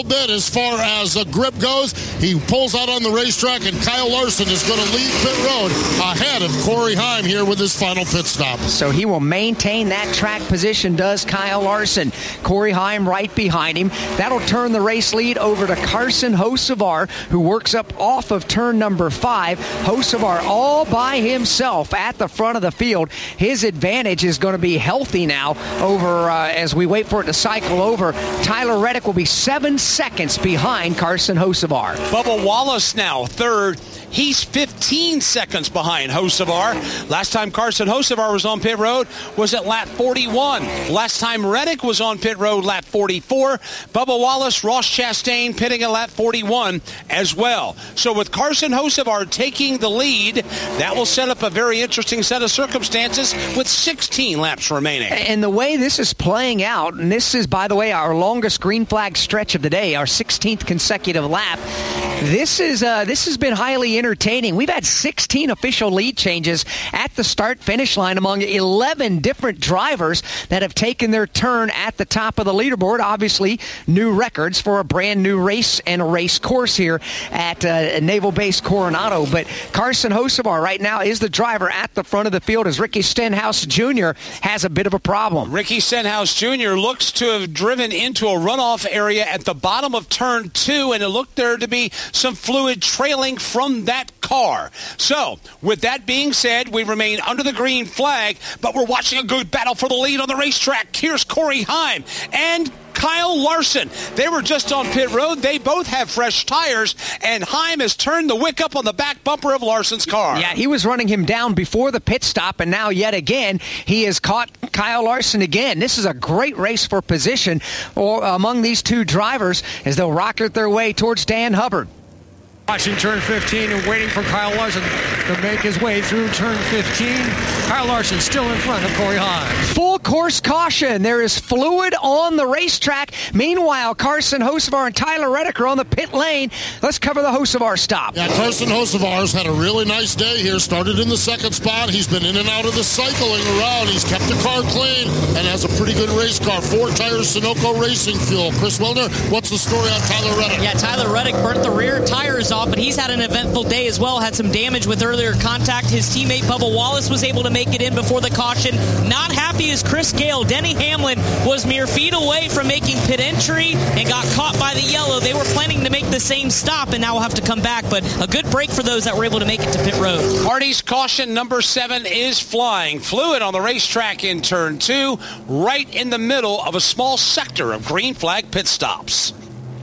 little bit as far as grip goes. He pulls out on the racetrack, and Kyle Larson is going to lead pit road ahead of Corey Heim here with his final pit stop. So he will maintain that track position, does Kyle Larson. Corey Heim right behind him. That'll turn the race lead over to Carson Hocevar, who works up off of turn number 5. Hocevar all by himself at the front of the field. His advantage is going to be healthy now over as we wait for it to cycle over. Tyler Reddick will be 7 seconds behind Carson Hocevar. Bubba Wallace now third. He's 15 seconds behind Hocevar. Last time Carson Hocevar was on pit road was at lap 41. Last time Reddick was on pit road, lap 44. Bubba Wallace, Ross Chastain pitting at lap 41 as well. So with Carson Hocevar taking the lead, that will set up a very interesting set of circumstances with 16 laps remaining. And the way this is playing out, and this is, by the way, our longest green flag stretch of the day, our 16th consecutive lap, this has been highly entertaining. We've had 16 official lead changes at the start-finish line among 11 different drivers that have taken their turn at the top of the leaderboard. Obviously, new records for a brand new race and a race course here at Naval Base Coronado. But Carson Hocevar right now is the driver at the front of the field as Ricky Stenhouse Jr. has a bit of a problem. Ricky Stenhouse Jr. looks to have driven into a runoff area at the bottom of turn 2, and it looked there to be some fluid trailing from that car. So, with that being said, we remain under the green flag, but we're watching a good battle for the lead on the racetrack. Here's Corey Heim and Kyle Larson. They were just on pit road. They both have fresh tires, and Heim has turned the wick up on the back bumper of Larson's car. Yeah, he was running him down before the pit stop, and now yet again, he has caught Kyle Larson again. This is a great race for position among these two drivers as they'll rocket their way towards Dan Hubbard. Watching turn 15 and waiting for Kyle Larson to make his way through turn 15. Kyle Larson still in front of Corey Heim. Full course caution. There is fluid on the racetrack. Meanwhile, Carson Hocevar and Tyler Reddick are on the pit lane. Let's cover the Hocevar stop. Yeah, Carson Hocevar's had a really nice day here. Started in the second spot. He's been in and out of the cycling around. He's kept the car clean and has a pretty good race car. 4 tires, Sunoco Racing Fuel. Chris Wilner, what's the story on Tyler Reddick? Yeah, Tyler Reddick burnt the rear tires off, but he's had an eventful day as well. Had some damage with earlier contact. His teammate Bubba Wallace was able to make it in before the caution. Not happy is Chris Gale. Denny Hamlin was mere feet away from making pit entry and got caught by the yellow. They were planning to make the same stop and now will have to come back, but a good break for those that were able to make it to pit road. Hardy's caution number 7 is flying. Fluid on the racetrack in turn 2, right in the middle of a small sector of green flag pit stops.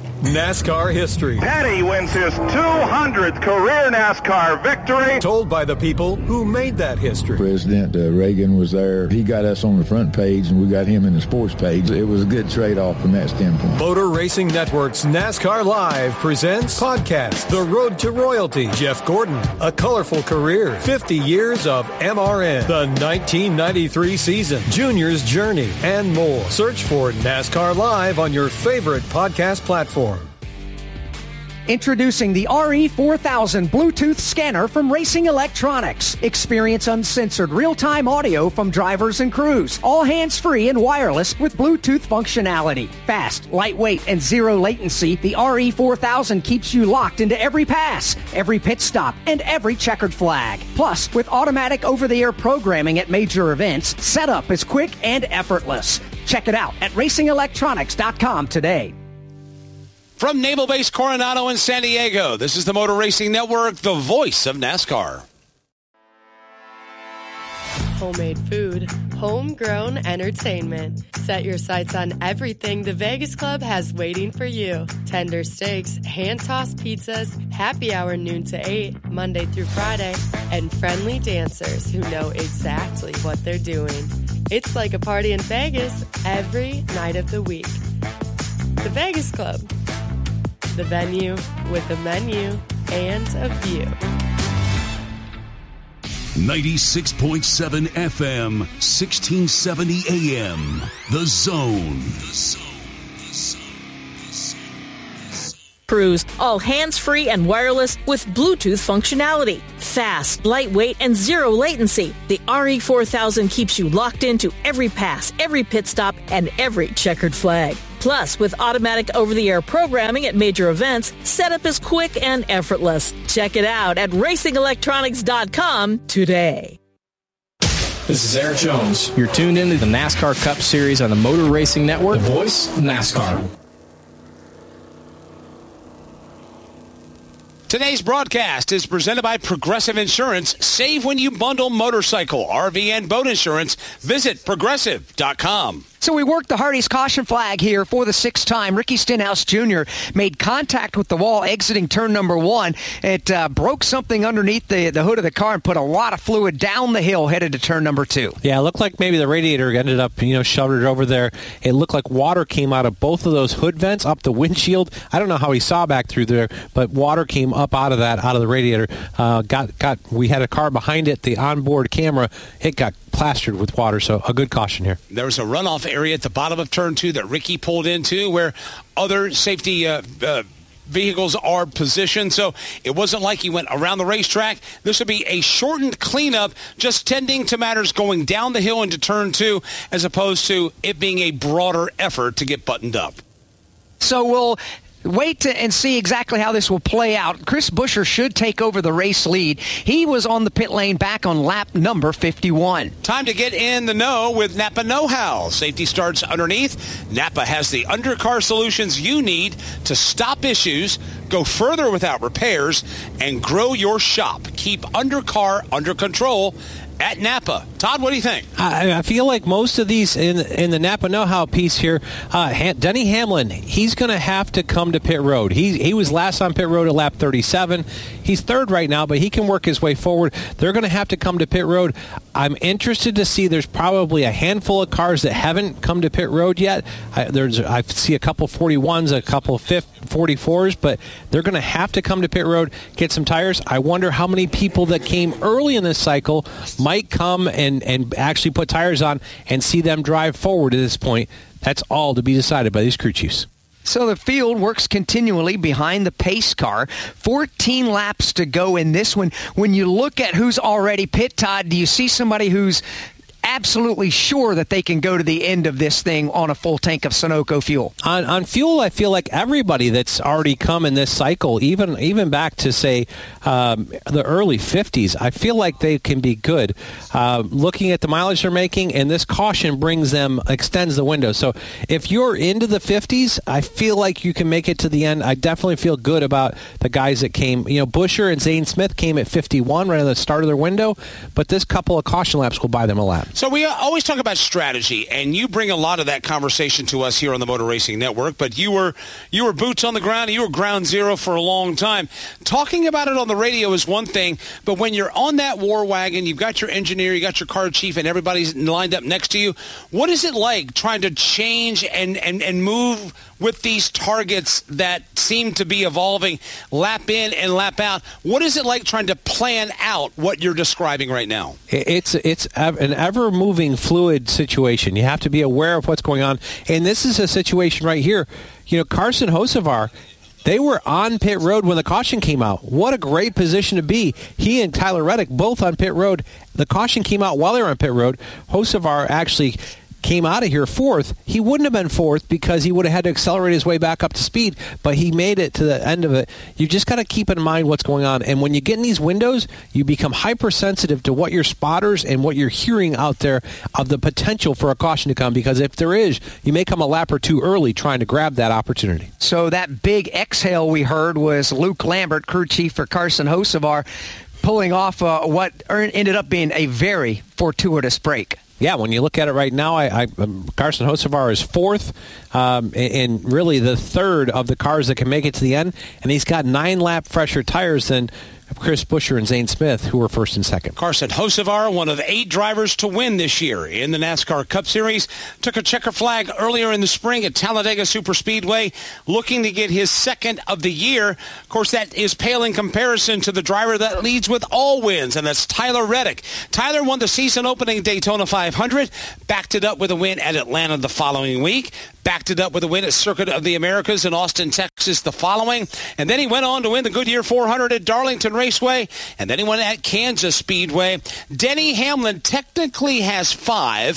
NASCAR history. Petty wins his 200th career NASCAR victory. Told by the people who made that history. President Reagan was there. He got us on the front page, and we got him in the sports page. It was a good trade-off from that standpoint. Motor Racing Network's NASCAR Live presents podcast The Road to Royalty. Jeff Gordon, A Colorful Career, 50 Years of MRN, the 1993 season, Junior's Journey, and more. Search for NASCAR Live on your favorite podcast platform. Introducing the RE4000 Bluetooth scanner from Racing Electronics. Experience uncensored real-time audio from drivers and crews. All hands-free and wireless with Bluetooth functionality. Fast, lightweight, and zero latency, the RE4000 keeps you locked into every pass, every pit stop, and every checkered flag. Plus, with automatic over-the-air programming at major events, setup is quick and effortless. Check it out at racingelectronics.com today. From Naval Base Coronado in San Diego, this is the Motor Racing Network, the voice of NASCAR. Homemade food, homegrown entertainment. Set your sights on everything the Vegas Club has waiting for you. Tender steaks, hand-tossed pizzas, happy hour noon to 8, Monday through Friday, and friendly dancers who know exactly what they're doing. It's like a party in Vegas every night of the week. The Vegas Club. The venue with a menu and a view. 96.7 FM, 1670 AM. The Zone. Cruise, all hands-free and wireless with Bluetooth functionality. Fast, lightweight, and zero latency. The RE4000 keeps you locked into every pass, every pit stop, and every checkered flag. Plus, with automatic over-the-air programming at major events, setup is quick and effortless. Check it out at racingelectronics.com today. This is Eric Jones. You're tuned into the NASCAR Cup Series on the Motor Racing Network, the voice of NASCAR. Today's broadcast is presented by Progressive Insurance. Save when you bundle motorcycle, RV, and boat insurance. Visit Progressive.com. So we worked the Hardee's caution flag here for the sixth time. Ricky Stenhouse Jr. made contact with the wall exiting turn number 1. It broke something underneath the hood of the car and put a lot of fluid down the hill headed to turn number 2. Yeah, it looked like maybe the radiator ended up, sheltered over there. It looked like water came out of both of those hood vents up the windshield. I don't know how he saw back through there, but water came up out of the radiator. We had a car behind it, the onboard camera. It got plastered with water, so a good caution here. There was a runoff area at the bottom of turn 2 that Ricky pulled into where other safety vehicles are positioned, so it wasn't like he went around the racetrack. This would be a shortened cleanup, just tending to matters going down the hill into turn 2 as opposed to it being a broader effort to get buttoned up. So we'll wait and see exactly how this will play out. Chris Buescher should take over the race lead. He was on the pit lane back on lap number 51. Time to get in the know with Napa Know-How. Safety starts underneath. Napa has the undercar solutions you need to stop issues, go further without repairs, and grow your shop. Keep undercar under control at Napa. Todd, what do you think? I feel like most of these in the Napa Know-How piece here, Denny Hamlin, he's going to have to come to pit road. He was last on pit road at lap 37. He's third right now, but he can work his way forward. They're going to have to come to pit road. I'm interested to see. There's probably a handful of cars that haven't come to pit road yet. I see a couple 41s, a couple 44s, but they're going to have to come to pit road, get some tires. I wonder how many people that came early in this cycle might come and actually put tires on and see them drive forward at this point. That's all to be decided by these crew chiefs. So the field works continually behind the pace car. 14 laps to go in this one. When you look at who's already pit, Todd, do you see somebody who's absolutely sure that they can go to the end of this thing on a full tank of Sunoco fuel? On fuel, I feel like everybody that's already come in this cycle, even back to, say, the early 50s, I feel like they can be good. Looking at the mileage they're making, and this caution extends the window. So if you're into the 50s, I feel like you can make it to the end. I definitely feel good about the guys that came. Buescher and Zane Smith came at 51 right at the start of their window, but this couple of caution laps will buy them a lap. So we always talk about strategy, and you bring a lot of that conversation to us here on the Motor Racing Network, but you were boots on the ground, and you were ground zero for a long time. Talking about it on the radio is one thing, but when you're on that war wagon, you've got your engineer, you got your car chief, and everybody's lined up next to you. What is it like trying to change and move with these targets that seem to be evolving lap in and lap out? What is it like trying to plan out what you're describing right now? It's an ever-moving fluid situation. You have to be aware of what's going on. And this is a situation right here. Carson Hocevar, they were on pit road when the caution came out. What a great position to be. He and Tyler Reddick both on pit road. The caution came out while they were on pit road. Hocevar actually came out of here fourth. He wouldn't have been fourth because he would have had to accelerate his way back up to speed, but he made it to the end of it. You just got to keep in mind what's going on. And when you get in these windows, you become hypersensitive to what your spotters and what you're hearing out there of the potential for a caution to come, because if there is, you may come a lap or two early trying to grab that opportunity. So that big exhale we heard was Luke Lambert, crew chief for Carson Hocevar, pulling off what ended up being a very fortuitous break. Yeah, when you look at it right now, Carson Hocevar is fourth and really the third of the cars that can make it to the end, and he's got 9 lap fresher tires than Chris Buescher and Zane Smith, who were first and second. Carson Hocevar, one of 8 drivers to win this year in the NASCAR Cup Series, took a checker flag earlier in the spring at Talladega Superspeedway, looking to get his second of the year. Of course, that is pale in comparison to the driver that leads with all wins, and that's Tyler Reddick. Tyler won the season opening Daytona 500, backed it up with a win at Atlanta the following week, backed it up with a win at Circuit of the Americas in Austin, Texas the following. And then he went on to win the Goodyear 400 at Darlington Raceway. And then he won at Kansas Speedway. Denny Hamlin technically has 5.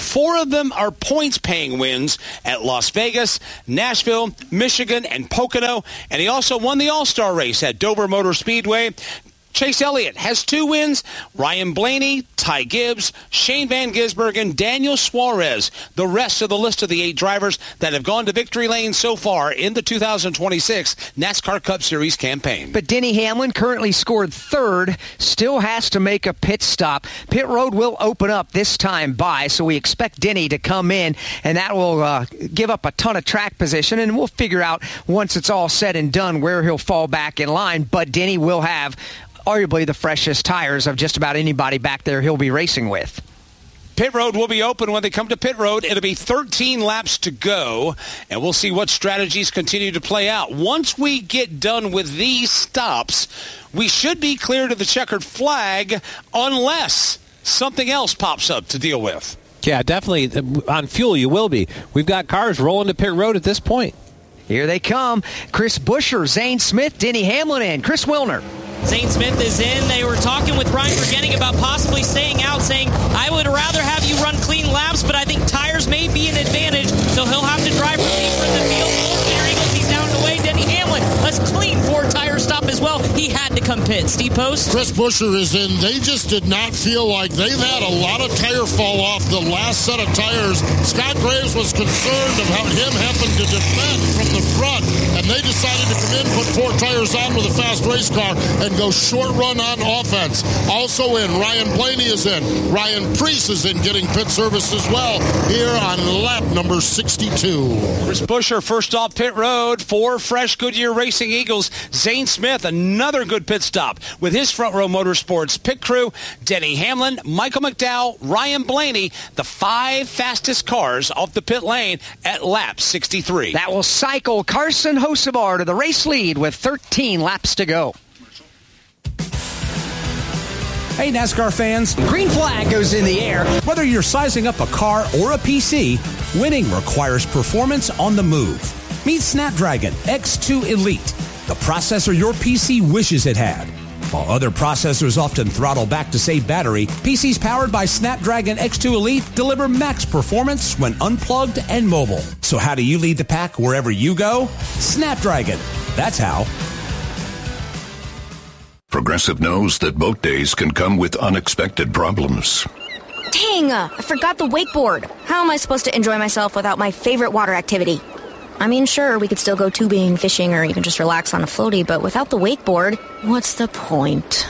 4 of them are points-paying wins at Las Vegas, Nashville, Michigan, and Pocono. And he also won the All-Star race at Dover Motor Speedway. Chase Elliott has 2 wins. Ryan Blaney, Ty Gibbs, Shane Van Gisbergen, Daniel Suarez. The rest of the list of the 8 drivers that have gone to victory lane so far in the 2026 NASCAR Cup Series campaign. But Denny Hamlin currently scored 3rd, still has to make a pit stop. Pit road will open up this time by, so we expect Denny to come in, and that will give up a ton of track position, and we'll figure out once it's all said and done where he'll fall back in line. But Denny will have arguably the freshest tires of just about anybody back there he'll be racing with. Pit road will be open when they come to pit road. It'll be 13 laps to go, and we'll see what strategies continue to play out. Once we get done with these stops, we should be clear to the checkered flag unless something else pops up to deal with. Yeah, definitely. On fuel, you will be. We've got cars rolling to pit road at this point. Here they come. Chris Buescher, Zane Smith, Denny Hamlin in. Chris Wilner. Zane Smith is in. They were talking with Ryan Vergenning about possibly staying out, saying, I would rather have you run clean laps, but I think tires may be an advantage, so he'll have to drive deeper in the field. There he goes. He's down and away. Denny Hamlin, a clean 4-tire stop as well. He had to come pit. Steve Post. Chris Buescher is in. They just did not feel like they've had a lot of tire fall off the last set of tires. Scott Graves was concerned about him having to defend from the front, and they decided to come in, put 4 tires on with a fast race car, and go short run on offense. Also in, Ryan Blaney is in. Ryan Preece is in, getting pit service as well here on lap number 62. Chris Buescher first off pit road for fresh Goodyear Racing Eagles. Zane Smith, another good pit stop with his Front Row Motorsports pit crew. Denny Hamlin, Michael McDowell, Ryan Blaney, the 5 fastest cars off the pit lane at lap 63. That will cycle Carson Hocevar to the race lead with 13 laps to go. Hey, NASCAR fans. Green flag goes in the air. Whether you're sizing up a car or a PC, winning requires performance on the move. Meet Snapdragon X2 Elite, the processor your PC wishes it had. While other processors often throttle back to save battery, PCs powered by Snapdragon X2 Elite deliver max performance when unplugged and mobile. So how do you lead the pack wherever you go? Snapdragon. That's how. Progressive knows that boat days can come with unexpected problems. Dang, I forgot the wakeboard. How am I supposed to enjoy myself without my favorite water activity? I mean, sure, we could still go tubing, fishing, or even just relax on a floaty, but without the wakeboard, what's the point?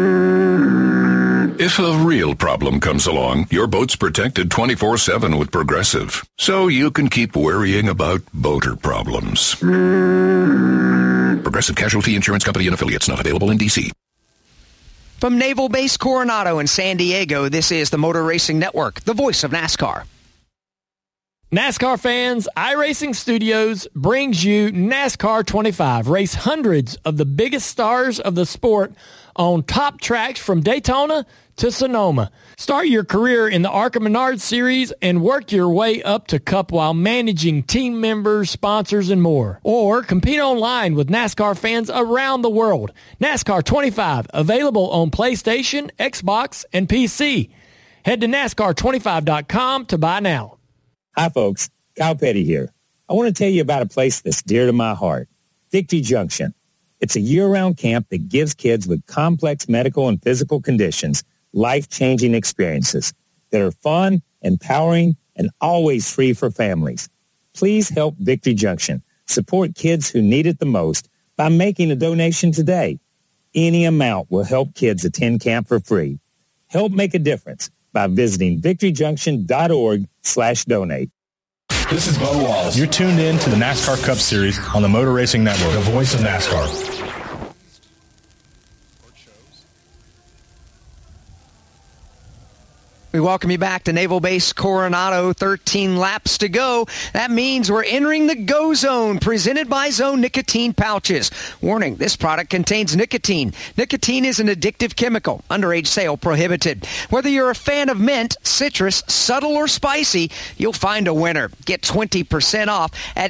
If a real problem comes along, your boat's protected 24/7 with Progressive, so you can keep worrying about boater problems. Progressive Casualty Insurance Company and Affiliates, not available in D.C. From Naval Base Coronado in San Diego, this is the Motor Racing Network, the voice of NASCAR. NASCAR fans, iRacing Studios brings you NASCAR 25. Race hundreds of the biggest stars of the sport on top tracks from Daytona to Sonoma. Start your career in the ARCA Menard Series and work your way up to Cup while managing team members, sponsors, and more. Or compete online with NASCAR fans around the world. NASCAR 25, available on PlayStation, Xbox, and PC. Head to NASCAR25.com to buy now. Hi, folks. Kyle Petty here. I want to tell you about a place that's dear to my heart, Victory Junction. It's a year-round camp that gives kids with complex medical and physical conditions life-changing experiences that are fun, empowering, and always free for families. Please help Victory Junction support kids who need it the most by making a donation today. Any amount will help kids attend camp for free. Help make a difference by visiting victoryjunction.org/donate. This is Bubba Wallace. You're tuned in to the NASCAR Cup Series on the Motor Racing Network, the voice of NASCAR. We welcome you back to Naval Base Coronado. 13 laps to go. That means we're entering the Go Zone, presented by Zone Nicotine Pouches. Warning, this product contains nicotine. Nicotine is an addictive chemical. Underage sale prohibited. Whether you're a fan of mint, citrus, subtle, or spicy, you'll find a winner. Get 20% off at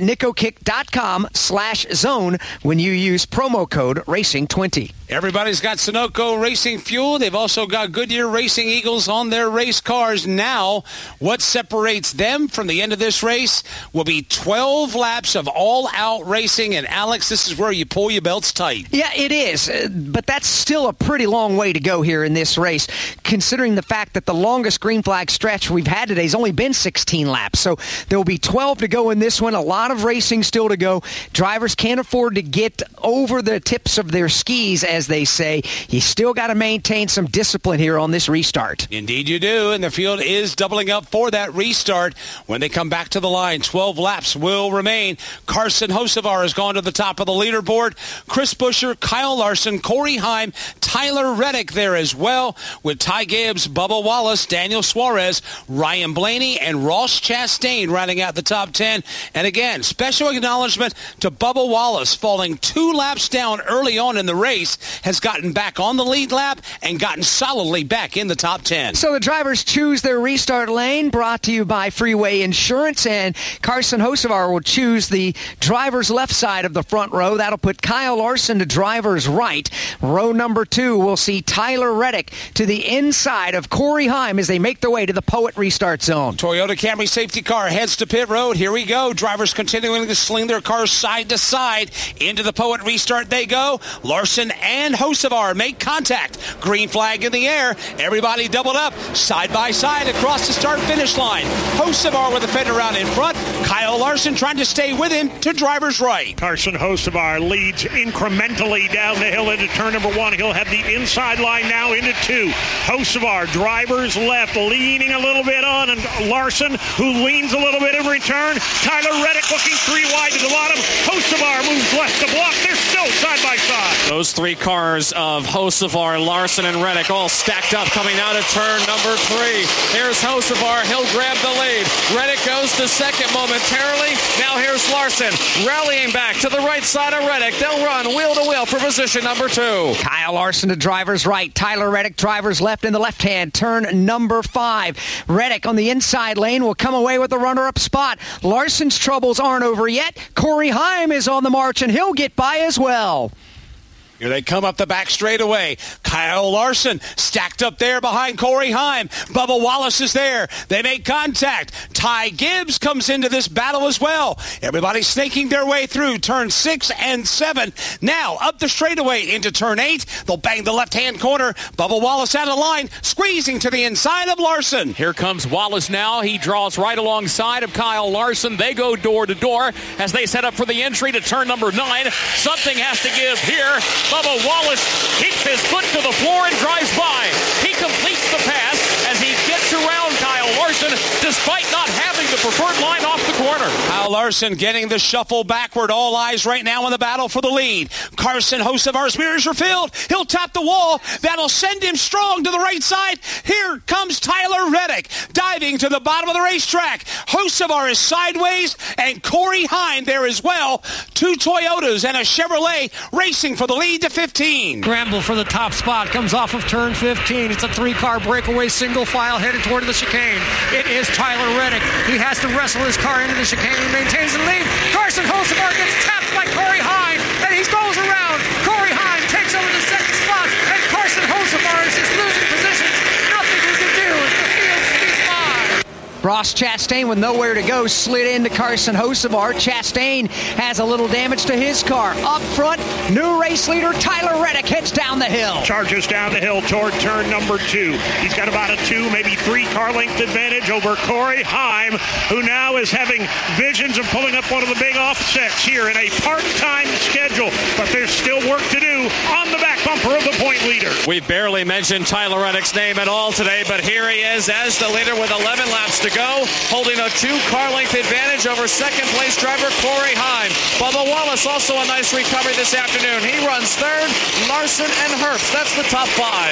nicokick.com/zone when you use promo code RACING20. Everybody's got Sunoco Racing Fuel. They've also got Goodyear Racing Eagles on their race cars. Now, what separates them from the end of this race will be 12 laps of all-out racing. And, Alex, this is where you pull your belts tight. Yeah, it is. But that's still a pretty long way to go here in this race, considering the fact that the longest green flag stretch we've had today has only been 16 laps. So there will be 12 to go in this one. A lot of racing still to go. Drivers can't afford to get over the tips of their skis, as they say. You still got to maintain some discipline here on this restart. Indeed you do, and the field is doubling up for that restart. When they come back to the line, 12 laps will remain. Carson Hocevar has gone to the top of the leaderboard. Chris Buescher, Kyle Larson, Corey Heim, Tyler Reddick there as well, with Ty Gibbs, Bubba Wallace, Daniel Suarez, Ryan Blaney, and Ross Chastain rounding out the top 10. And again, special acknowledgement to Bubba Wallace, falling 2 laps down early on in the race, has gotten back on the lead lap and gotten solidly back in the top 10. So the drivers choose their restart lane, brought to you by Freeway Insurance, and Carson Hocevar will choose the driver's left side of the front row. That'll put Kyle Larson to driver's right. Row number 2 will see Tyler Reddick to the inside of Corey Heim as they make their way to the Poet restart zone. Toyota Camry safety car heads to pit road. Here we go. Drivers continuing to sling their cars side to side. Into the Poet restart they go. Larson and Hocevar make contact. Green flag in the air. Everybody doubled up side by side across the start-finish line. Hocevar with the fender out in front. Kyle Larson trying to stay with him to driver's right. Carson Hocevar leads incrementally down the hill into turn number 1. He'll have the inside line now into 2. Hocevar, driver's left, leaning a little bit on, and Larson, who leans a little bit in return. Tyler Reddick looking 3 wide to the bottom. Hocevar moves left to block. They're still side by side. Those 3 cars of Hocevar, Larson, and Reddick all stacked up coming out of turn number 3. Here's Hocevar. He'll grab the lead. Reddick goes to second momentarily. Now here's Larson rallying back to the right side of Reddick. They'll run wheel to wheel for position number 2. Kyle Larson to driver's right. Tyler Reddick driver's left in the left hand. Turn number 5. Reddick on the inside lane will come away with the runner-up spot. Larson's troubles aren't over yet. Corey Heim is on the march, and he'll get by as well. Here they come up the back straightaway. Kyle Larson stacked up there behind Corey Heim. Bubba Wallace is there. They make contact. Ty Gibbs comes into this battle as well. Everybody snaking their way through turn 6 and 7. Now up the straightaway into turn 8. They'll bang the left-hand corner. Bubba Wallace out of line, squeezing to the inside of Larson. Here comes Wallace now. He draws right alongside of Kyle Larson. They go door to door as they set up for the entry to turn number 9. Something has to give here. Bubba Wallace keeps his foot to the floor and drives by. He completes the pass as he gets around Kyle Larson despite not having the preferred line off the corner. Kyle Larson getting the shuffle backward. All eyes right now in the battle for the lead. Carson Hocevar's mirrors are filled. He'll tap the wall. That'll send him strong to the right side. Here comes Tyler Reddick diving to the bottom of the racetrack. Hocevar is sideways, and Corey Heim there as well. 2 Toyotas and a Chevrolet racing for the lead to 15. Scramble for the top spot comes off of turn 15. It's a 3-car breakaway single file headed toward the chicane. It is Tyler Reddick. He has to wrestle his car into the chicane. He maintains the lead. Carson Hocevar gets tapped by Corey Heim, and he goes around. Corey Heim takes over the second spot, and Carson Hocevar is just losing positions. Nothing he can do as the field speeds by. Ross Chastain with nowhere to go slid into Carson Hocevar. Chastain has a little damage to his car. Up front, new race leader Tyler Reddick heads down the hill. Charges down the hill toward turn number 2. He's got about a 2, maybe 3 car length advantage over Corey Heim, who now is having visions of pulling up one of the big offsets here in a part-time schedule. But there's still work to do on the back bumper of the point leader. We barely mentioned Tyler Reddick's name at all today, but here he is as the leader with 11 laps to go, holding a 2-car length advantage over second-place driver Corey Heim. Bubba Wallace also a nice recovery this afternoon. He runs third. Larson and Herbst, that's the top 5.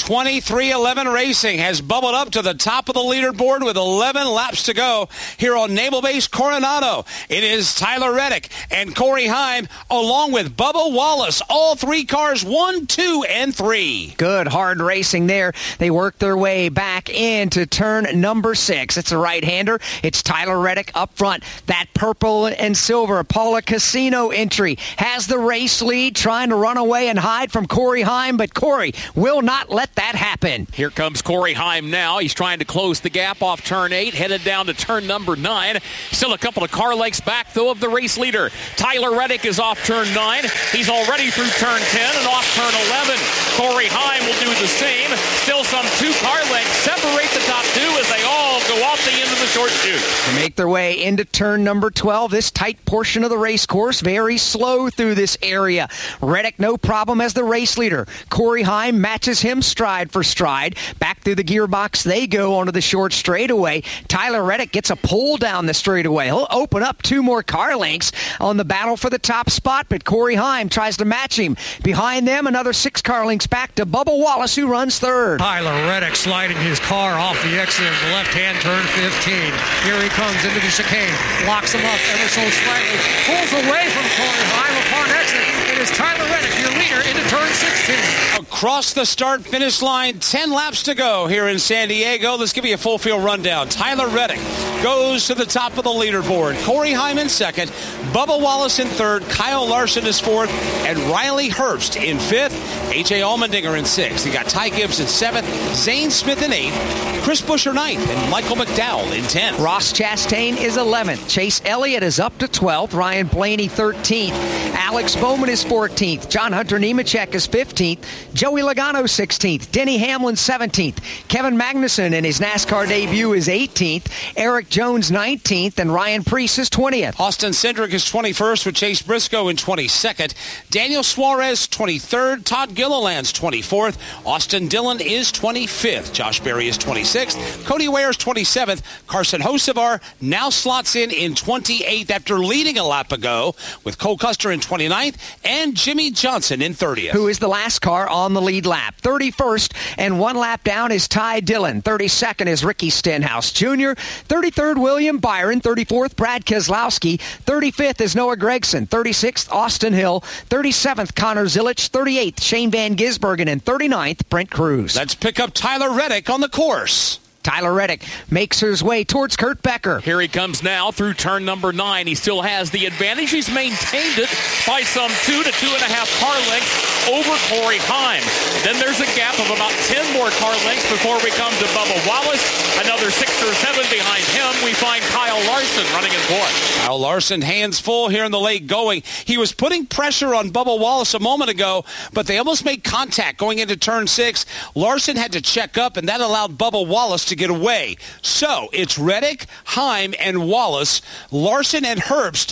23-11 Racing has bubbled up to the top of the leaderboard with 11 laps to go here on Naval Base Coronado. It is Tyler Reddick and Corey Heim along with Bubba Wallace. All three cars 1, 2, and 3. Good hard racing there. They work their way back into turn number 6. It's a right-hander. It's Tyler Reddick up front. That purple and silver Paula Casino entry has the race lead, trying to run away and hide from Corey Heim, but Corey will not let that happen. Here comes Corey Heim now. He's trying to close the gap off turn 8, headed down to turn number 9. Still a couple of car lengths back, though, of the race leader. Tyler Reddick is off turn 9. He's already through turn 10 and off turn 11. Corey Heim will do the same. Still some 2 car lengths separate the top 2 as they all go off the end of the short chute. To make their way into turn number 12, this tight portion of the race course, very slow through this area. Reddick no problem as the race leader. Corey Heim matches him stride for stride. Back through the gearbox they go onto the short straightaway. Tyler Reddick gets a pull down the straightaway. He'll open up 2 more car lengths on the battle for the top spot, but Corey Heim tries to match him. Behind them, another 6 car lengths back to Bubba Wallace, who runs third. Tyler Reddick sliding his car off the exit of the left-hand turn 15. Here he comes into the chicane. Locks him up ever so slightly. Pulls away from Corey Heim upon exit. It is Tyler Reddick, your leader, into turn 16. Across the start-finish line, 10 laps to go here in San Diego. Let's give you a full field rundown. Tyler Reddick goes to the top of the leaderboard. Corey Heim in second. Bubba Wallace in third. Kyle Larson is fourth. And Riley Herbst in fifth. A.J. Allmendinger in sixth. You got Ty Gibbs in seventh. Zane Smith in eighth. Chris Buescher ninth. And Michael McDowell in 10th. Ross Chastain is 11th. Chase Elliott is up to 12th. Ryan Blaney 13th. Alex Bowman is 14th. John Hunter Nemechek is 15th. Joey Logano 16th. Denny Hamlin 17th. Kevin Magnussen in his NASCAR debut is 18th. Eric Jones 19th. And Ryan Preece is 20th. Austin Cindric is 21st with Chase Briscoe in 22nd. Daniel Suarez 23rd. Todd Gilliland's 24th. Austin Dillon is 25th. Josh Berry is 26th. Cody Ware is 27th. Carson Hocevar now slots in 28th after leading a lap ago, with Cole Custer in 29th and Jimmy Johnson in 30th. Who is the last car on the lead lap? 31st and 1 lap down is Ty Dillon. 32nd is Ricky Stenhouse Jr. 33rd, William Byron. 34th, Brad Keselowski. 35th is Noah Gragson. 36th, Austin Hill. 37th, Connor Zilisch. 38th, Shane Van Gisbergen. And 39th, Brent Cruz. Let's pick up Tyler Reddick on the course. Tyler Reddick makes his way towards Kurt Becker. Here he comes now through turn number 9. He still has the advantage. He's maintained it by some 2 to 2.5 car lengths over Corey Heim. Then there's a gap of about 10 more car lengths before we come to Bubba Wallace. Another 6 or 7 behind him, we find Kyle Larson running in fourth. Kyle Larson, hands full here in the late going. He was putting pressure on Bubba Wallace a moment ago, but they almost made contact going into turn 6. Larson had to check up, and that allowed Bubba Wallace to get away. So it's Reddick, Heim, and Wallace, Larson, and Herbst.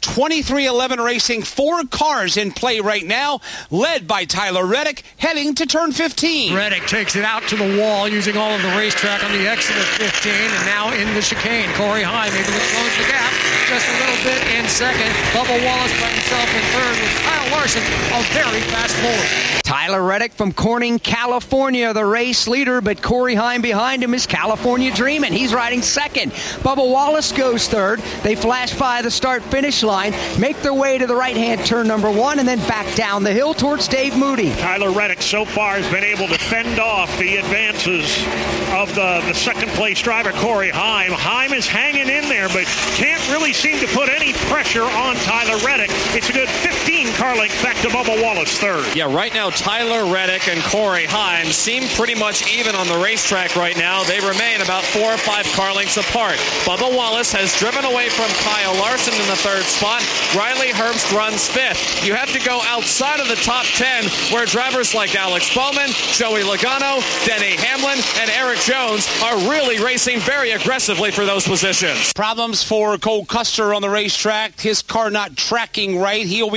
23-11 Racing, 4 cars in play right now, led by Tyler Reddick, heading to turn 15. Reddick takes it out to the wall using all of the racetrack on the exit of 15, and now in the chicane. Corey Heim able to close the gap just a little bit in second. Bubba Wallace by himself in third with Kyle Larson a very fast forward. Tyler Reddick from Corning, California, the race leader, but Corey Heim behind him is California Dreamin'. He's riding second. Bubba Wallace goes third. They flash by the start-finish line, make their way to the right-hand turn number 1, and then back down the hill towards Dave Moody. Tyler Reddick so far has been able to fend off the advances of the second-place driver, Corey Heim. Heim is hanging in there, but can't really seem to put any pressure on Tyler Reddick. It's a good 15 car lengths back to Bubba Wallace third. Yeah, right now Tyler Reddick and Corey Heim seem pretty much even on the racetrack right now. They remain about 4 or 5 car lengths apart. Bubba Wallace has driven away from Kyle Larson in the third spot. Riley Herbst runs 5th. You have to go outside of the top 10, where drivers like Alex Bowman, Joey Logano, Denny Hamlin, and Eric Jones are really racing very aggressively for those positions. Problems for Cole Custer on the racetrack. His car not tracking right. He'll be coming to pit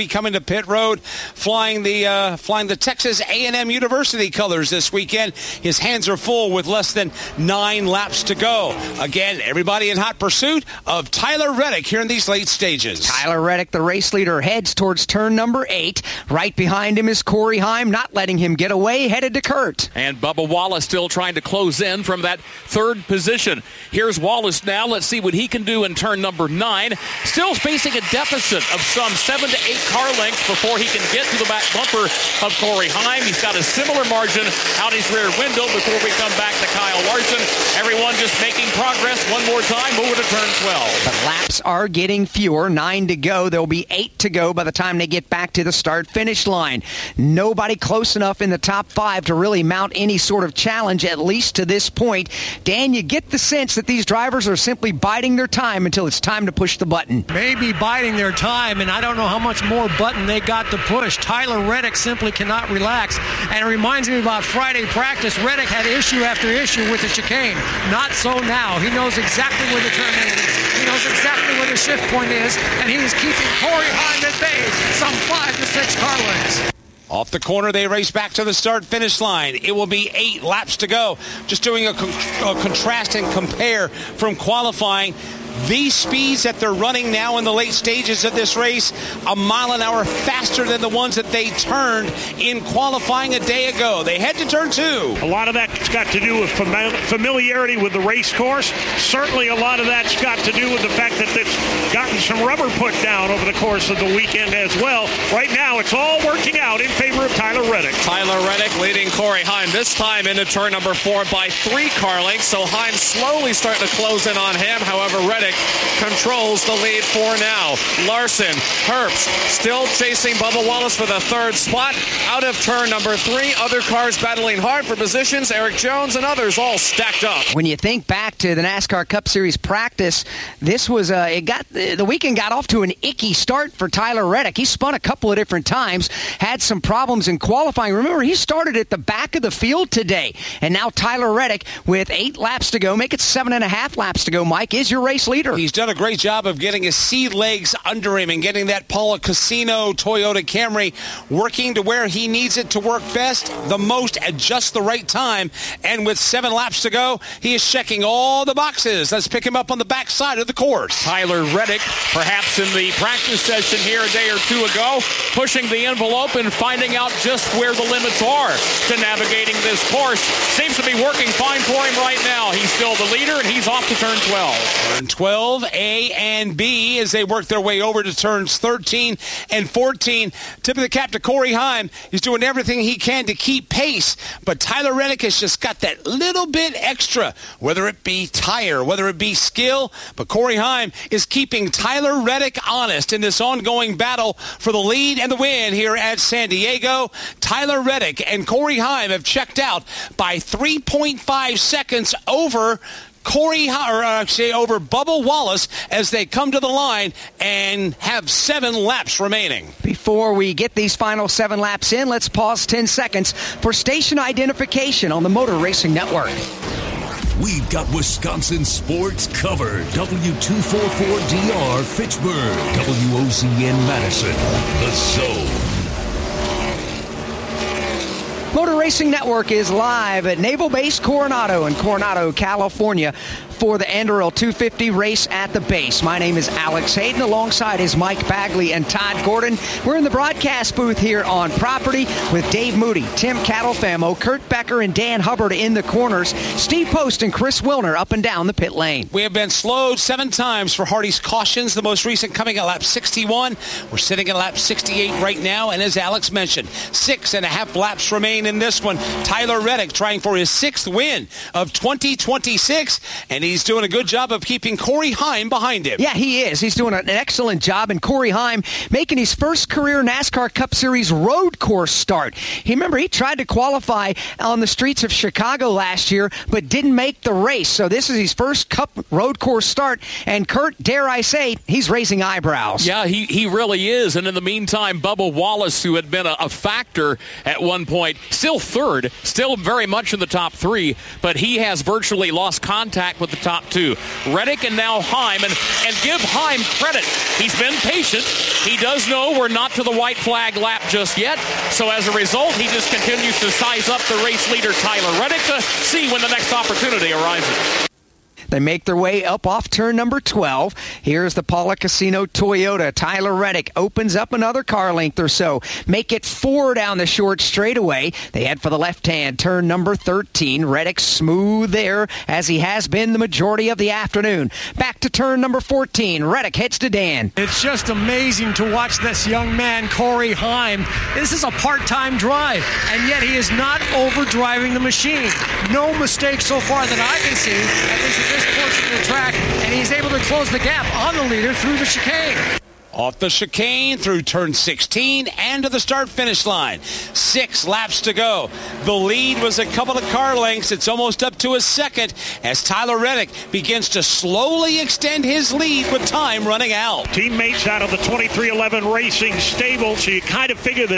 pit road, flying the Texas A&M University colors this weekend. His hands are full with less than 9 laps to go. Again, everybody in hot pursuit of Tyler Reddick here in these late stages. Tyler Reddick, the race leader, heads towards turn number 8. Right behind him is Corey Heim, not letting him get away, headed to Kurt. And Bubba Wallace still trying to close in from that third position. Here's Wallace now. Let's see what he can do in turn number 9. Still facing a deficit of some 7 to 8 car lengths before he can get to the back bumper of Corey Heim. He's got a similar margin out his rear window before we come back to Kyle Larson. Everyone just making progress one more time, moving to turn 12. The laps are getting fewer. 9 to go. There'll be 8 to go by the time they get back to the start-finish line. Nobody close enough in the top 5 to really mount any sort of challenge, at least to this point. Dan, you get the sense that these drivers are simply biding their time until it's time to push the button. Maybe biding their time, and I don't know how much more button they got to push. Tyler Reddick simply cannot relax, and it reminds me about Friday practice. Reddick had issue after issue with the chicane. Not so now. He knows exactly where the turn is. He knows exactly where the shift point is, and he is keeping Corey Heim at bay some 5 to 6 car lengths. Off the corner, they race back to the start-finish line. It will be 8 laps to go. Just doing a contrast and compare from qualifying. These speeds that they're running now in the late stages of this race, a mile an hour faster than the ones that they turned in qualifying a day ago. They head to turn 2. A lot of that's got to do with familiarity with the race course. Certainly a lot of that's got to do with the fact that it's gotten some rubber put down over the course of the weekend as well. Right now, it's all working out in favor of Tyler Reddick. Tyler Reddick leading Corey Heim this time into turn number 4 by 3 car lengths. So Heim slowly starting to close in on him. However, Reddick controls the lead for now. Larson, Herbst, still chasing Bubba Wallace for the 3rd spot. Out of turn number 3, other cars battling hard for positions. Eric Jones and others all stacked up. When you think back to the NASCAR Cup Series practice, this was the weekend got off to an icky start for Tyler Reddick. He spun a couple of different times, had some problems in qualifying. Remember, he started at the back of the field today, and now Tyler Reddick with 8 laps to go, make it 7.5 laps to go, Mike, is your race leader. He's done a great job of getting his sea legs under him and getting that Paula Casino Toyota Camry working to where he needs it to work best, the most, at just the right time. And with 7 laps to go, he is checking all the boxes. Let's pick him up on the backside of the course. Tyler Reddick, perhaps in the practice session here a day or 2 ago, pushing the envelope and finding out just where the limits are to navigating this course. Seems to be working fine for him right now. He's still the leader, and he's off to turn 12. Turn 12, A and B, as they work their way over to turns 13 and 14. Tip of the cap to Corey Heim. He's doing everything he can to keep pace, but Tyler Reddick has just got that little bit extra, whether it be tire, whether it be skill, but Corey Heim is keeping Tyler Reddick honest in this ongoing battle for the lead and the win here at San Diego. Tyler Reddick and Corey Heim have checked out by 3.5 seconds over over Bubba Wallace as they come to the line and have 7 laps remaining. Before we get these final 7 laps in, let's pause 10 seconds for station identification on the Motor Racing Network. We've got Wisconsin sports covered. W244DR Fitchburg, WOCN Madison, The Zone. Motor Racing Network is live at Naval Base Coronado in Coronado, California for the Anduril 250 race at the base. My name is Alex Hayden. Alongside is Mike Bagley and Todd Gordon. We're in the broadcast booth here on property with Dave Moody, Tim Catalfamo, Kurt Becker, and Dan Hubbard in the corners. Steve Post and Chris Wilner up and down the pit lane. We have been slowed 7 times for Hardy's cautions, the most recent coming at lap 61. We're sitting at lap 68 right now, and as Alex mentioned, 6.5 laps remain in this one. Tyler Reddick trying for his 6th win of 2026, and he's doing a good job of keeping Corey Heim behind him. Yeah, he is. He's doing an excellent job, and Corey Heim making his first career NASCAR Cup Series road course start. Remember, he tried to qualify on the streets of Chicago last year, but didn't make the race. So this is his first Cup road course start, and Kurt, dare I say, he's raising eyebrows. Yeah, he really is. And in the meantime, Bubba Wallace, who had been a factor at one point, still third, still very much in the top 3, but he has virtually lost contact with the top two. Reddick and now Heim. And give Heim credit. He's been patient. He does know we're not to the white flag lap just yet. So as a result, he just continues to size up the race leader, Tyler Reddick, to see when the next opportunity arises. They make their way up off turn number 12. Here's the Paula Casino Toyota. Tyler Reddick opens up another car length or so. Make it 4 down the short straightaway. They head for the left-hand turn number 13. Reddick smooth there, as he has been the majority of the afternoon. Back to turn number 14. Reddick heads to Dan. It's just amazing to watch this young man, Corey Heim. This is a part-time drive, and yet he is not overdriving the machine. No mistake so far that I can see, at least at this portion of the track, and he's able to close the gap on the leader through the chicane. Off the chicane through turn 16 and to the start-finish line. 6 laps to go. The lead was a couple of car lengths. It's almost up to a second as Tyler Reddick begins to slowly extend his lead with time running out. Teammates out of the 2311 Racing stable, so you kind of figure that